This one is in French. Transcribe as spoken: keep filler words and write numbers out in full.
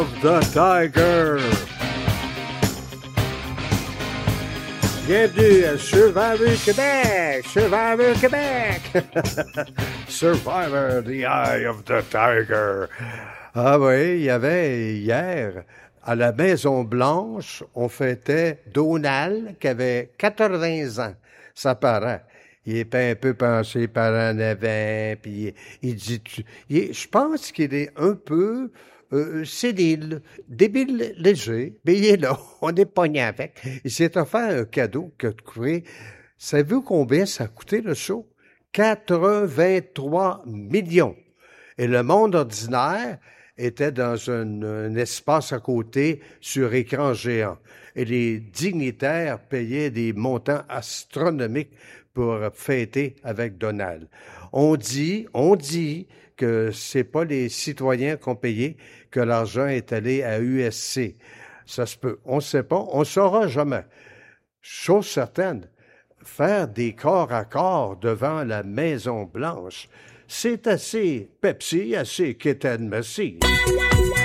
The Tiger. Bienvenue à Survivor Québec! Survivor Québec! Survivor, the Eye of the Tiger. Ah oui, il y avait hier, à la Maison-Blanche, on fêtait Donald, qui avait quatre-vingts ans. Ça paraît. Il est un peu pensé par un avant, puis il, il dit... tu- il- je pense qu'il est un peu... Euh, sénile, débile léger, mais il est là, on est pogné avec. Il s'est offert un cadeau qui a coûté, savez-vous combien ça a coûté le show? quatre-vingt-trois millions. Et le monde ordinaire était dans un, un espace à côté sur écran géant. Et les dignitaires payaient des montants astronomiques pour fêter avec Donald. On dit, on dit que c'est pas les citoyens qui ont payé, que l'argent est allé à U S C. Ça se peut. On ne sait pas. On ne saura jamais. Chose certaine, faire des corps à corps devant la Maison-Blanche, c'est assez Pepsi, assez Kitten Messi.